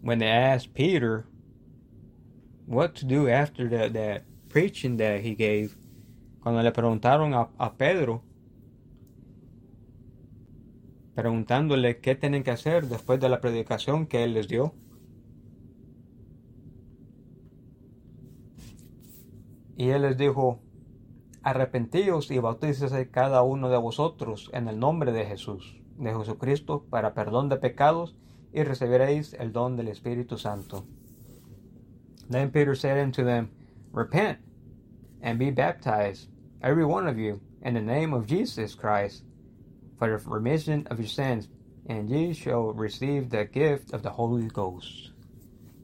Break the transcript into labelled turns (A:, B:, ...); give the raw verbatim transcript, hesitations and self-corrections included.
A: when they asked Peter what to do after the, that preaching that he gave, cuando le preguntaron a, a Pedro, preguntándole qué tienen que hacer después de la predicación que él les dio, y él les dijo: arrepentíos y bautícese cada uno de vosotros en el nombre de Jesús, de Jesucristo, para perdón de pecados, y recibiréis el don del Espíritu Santo. Then Peter said unto them, repent, and be baptized, every one of you, in the name of Jesus Christ, for the remission of your sins, and ye shall receive the gift of the Holy Ghost.